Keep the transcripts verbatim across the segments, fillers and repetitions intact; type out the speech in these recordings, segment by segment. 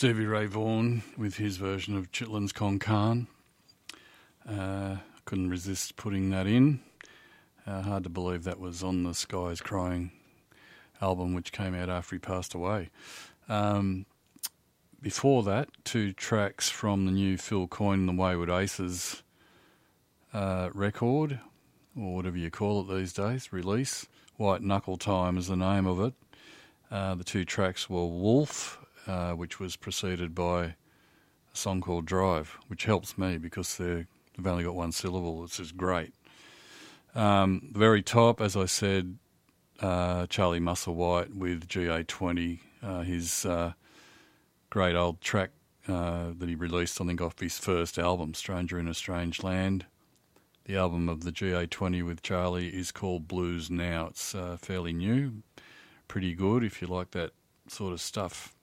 Stevie Ray Vaughan with his version of Chitlins Con Carne. Uh, couldn't resist putting that in. Uh, hard to believe that was on the Sky is Crying album, which came out after he passed away. Um, before that, two tracks from the new Phil Coyne and the Wayward Aces uh, record, or whatever you call it these days, release. White Knuckle Time is the name of it. Uh, the two tracks were Wolf, uh, which was preceded by a song called Drive, which helps me because they're, they've only got one syllable. It's just great. Um, the very top, as I said, uh, Charlie Musselwhite with G A twenty, uh, his uh, great old track uh, that he released, I think, off his first album, Stranger in a Strange Land. The album of the G A twenty with Charlie is called Blues Now. It's uh, fairly new, pretty good if you like that sort of stuff.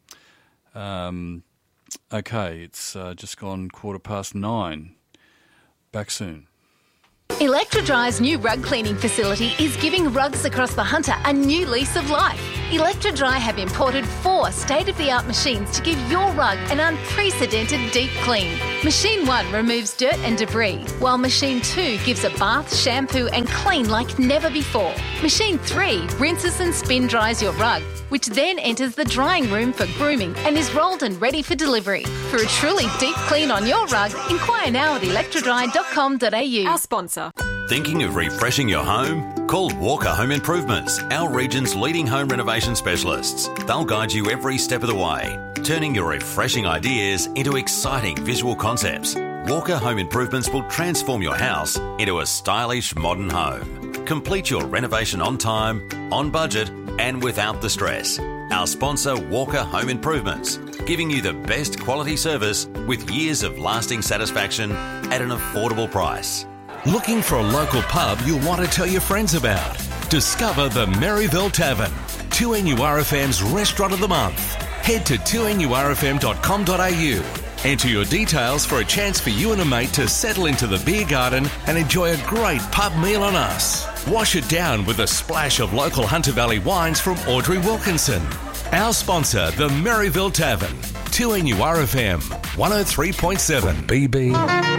Um, okay, it's uh, just gone quarter past nine. Back soon. Electra Dry's new rug cleaning facility is giving rugs across the Hunter a new lease of life. Electra Dry have imported four state-of-the-art machines to give your rug an unprecedented deep clean. Machine one removes dirt and debris, while Machine two gives a bath, shampoo and clean like never before. Machine three rinses and spin dries your rug, which then enters the drying room for grooming and is rolled and ready for delivery. For a truly deep clean on your rug, inquire now at electra dry dot com dot a u. Our sponsor. Thinking of refreshing your home? Call Walker Home Improvements, our region's leading home renovation specialists. They'll guide you every step of the way, turning your refreshing ideas into exciting visual concepts. Walker Home Improvements will transform your house into a stylish modern home. Complete your renovation on time, on budget, and without the stress. Our sponsor, Walker Home Improvements, giving you the best quality service with years of lasting satisfaction at an affordable price. Looking for a local pub you'll want to tell your friends about? Discover the Maryville Tavern, two N U R F M's Restaurant of the Month. Head to two N U R F M dot com dot a u. Enter your details for a chance for you and a mate to settle into the beer garden and enjoy a great pub meal on us. Wash it down with a splash of local Hunter Valley wines from Audrey Wilkinson. Our sponsor, the Maryville Tavern, two N U R F M, one oh three point seven. B B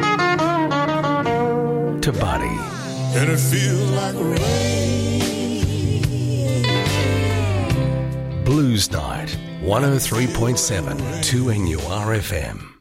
to Buddy. And it feels like rain. Blues Night, one oh three point seven, two N U R F M.